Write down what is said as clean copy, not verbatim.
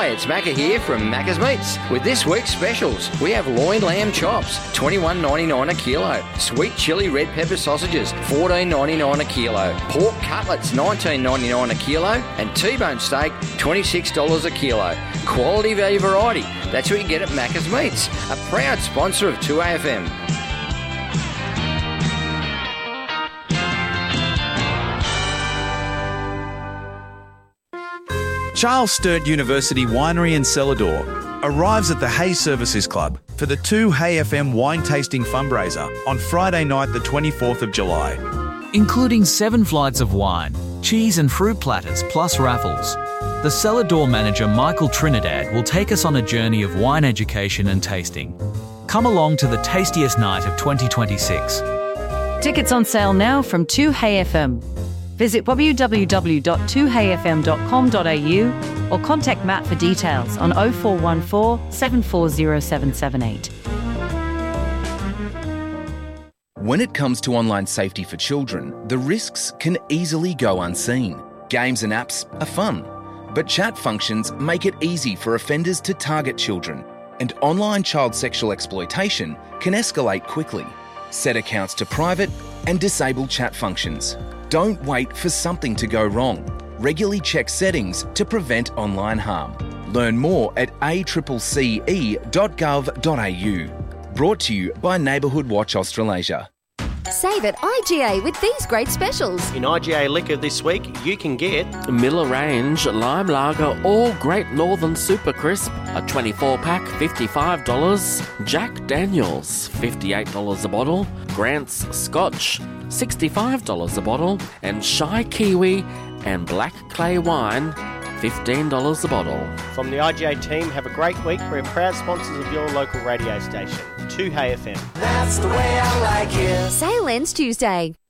Hi, it's Macca here from Macca's Meats with this week's specials. We have loin lamb chops, $21.99 a kilo. Sweet chili red pepper sausages, $14.99 a kilo. Pork cutlets, $19.99 a kilo. And T-bone steak, $26 a kilo. Quality value variety. That's what you get at Macca's Meats, a proud sponsor of 2AFM. Charles Sturt University Winery and Cellar Door arrives at the Hay Services Club for the 2Hay FM wine tasting fundraiser on Friday night the 24th of July. Including 7 flights of wine, cheese and fruit platters plus raffles. The Cellar Door manager Michael Trinidad will take us on a journey of wine education and tasting. Come along to the tastiest night of 2026. Tickets on sale now from 2Hay FM. Visit www.2hayfm.com.au or contact Matt for details on 0414 740 778. When it comes to online safety for children, the risks can easily go unseen. Games and apps are fun, but chat functions make it easy for offenders to target children, and online child sexual exploitation can escalate quickly. Set accounts to private and disable chat functions. Don't wait for something to go wrong. Regularly check settings to prevent online harm. Learn more at accce.gov.au. Brought to you by Neighbourhood Watch Australasia. Save at IGA with these great specials. In IGA Liquor this week, you can get Miller Range Lime Lager All Great Northern Super Crisp, a 24-pack, $55. Jack Daniels, $58 a bottle. Grant's Scotch, $65 a bottle. And Shy Kiwi and Black Clay Wine, $15 a bottle. From the IGA team, have a great week. We're proud sponsors of your local radio station, 2Hay FM. That's the way I like it. Sale ends Tuesday.